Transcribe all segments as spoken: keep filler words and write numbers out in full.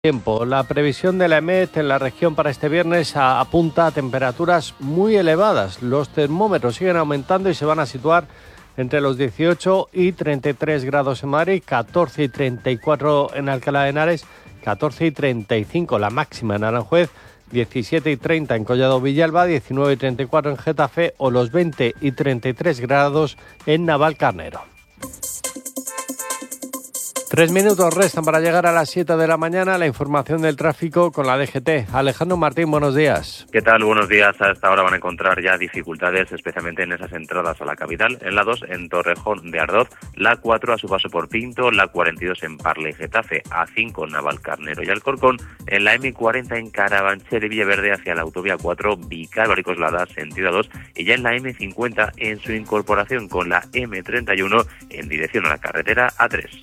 Tiempo. La previsión de la E M E T en la región para este viernes a, apunta a temperaturas muy elevadas. Los termómetros siguen aumentando y se van a situar entre los dieciocho y treinta y tres grados en Madrid, catorce y treinta y cuatro en Alcalá de Henares, catorce y treinta y cinco la máxima en Aranjuez, diecisiete y treinta en Collado Villalba, diecinueve y treinta y cuatro en Getafe o los veinte y treinta y tres grados en Navalcarnero. Tres minutos restan para llegar a las siete de la mañana. La información del tráfico con la D G T. Alejandro Martín, buenos días. ¿Qué tal? Buenos días. A esta hora van a encontrar ya dificultades, especialmente en esas entradas a la capital. En la dos, en Torrejón de Ardoz, la cuatro a su paso por Pinto, la cuarenta y dos en Parla y Getafe, A cinco en Navalcarnero y Alcorcón, en la eme cuarenta en Carabanchel y Villaverde hacia la autovía cuatro, Vicar y Coslada, sentido A dos, y ya en la eme cincuenta en su incorporación con la eme treinta y uno en dirección a la carretera A tres.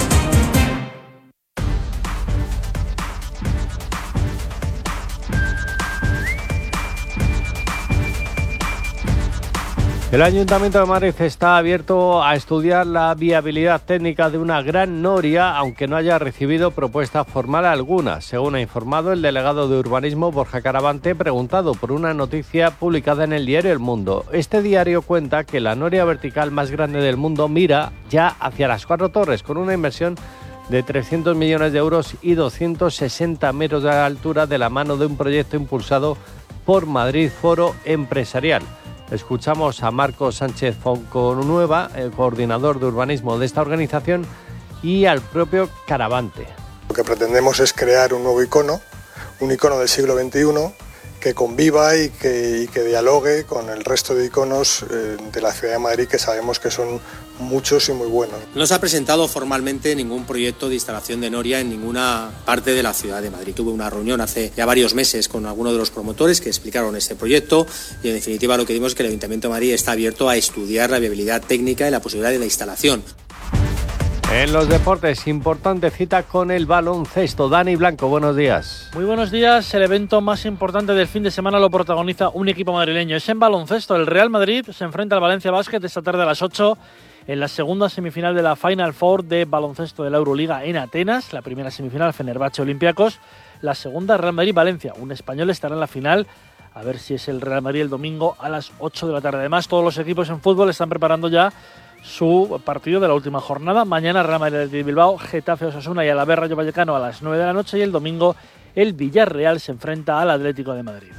El Ayuntamiento de Madrid está abierto a estudiar la viabilidad técnica de una gran noria, aunque no haya recibido propuesta formal alguna, según ha informado el delegado de Urbanismo, Borja Caravante, preguntado por una noticia publicada en el diario El Mundo. Este diario cuenta que la noria vertical más grande del mundo mira ya hacia las Cuatro Torres, con una inversión de trescientos millones de euros y doscientos sesenta metros de altura, de la mano de un proyecto impulsado por Madrid Foro Empresarial. Escuchamos a Marcos Sánchez Fonconueva, el coordinador de urbanismo de esta organización, y al propio Caravante. Lo que pretendemos es crear un nuevo icono, un icono del siglo veintiuno, que conviva y que, y que dialogue con el resto de iconos eh, de la ciudad de Madrid, que sabemos que son muchos y muy buenos. No se ha presentado formalmente ningún proyecto de instalación de noria en ninguna parte de la ciudad de Madrid. Tuve una reunión hace ya varios meses con algunos de los promotores que explicaron este proyecto y en definitiva lo que dimos es que el Ayuntamiento de Madrid está abierto a estudiar la viabilidad técnica y la posibilidad de la instalación. En los deportes, importante cita con el baloncesto. Dani Blanco, buenos días. Muy buenos días. El evento más importante del fin de semana lo protagoniza un equipo madrileño. Es en baloncesto. El Real Madrid se enfrenta al Valencia Basket esta tarde a las ocho en la segunda semifinal de la Final Four de baloncesto de la Euroliga en Atenas. La primera semifinal, Fenerbahce Olympiacos. La segunda, Real Madrid-Valencia. Un español estará en la final. A ver si es el Real Madrid el domingo a las ocho de la tarde. Además, todos los equipos en fútbol están preparando ya su partido de la última jornada. Mañana Real Madrid de Bilbao, Getafe Osasuna y Alavés Rayo Vallecano a las nueve de la noche, y el domingo el Villarreal se enfrenta al Atlético de Madrid.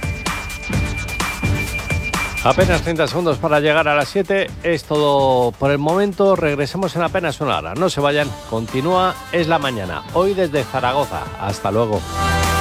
Apenas treinta segundos para llegar a las siete. Es todo por el momento. Regresemos en apenas una hora. No se vayan. Continúa Es la Mañana. Hoy desde Zaragoza. Hasta luego.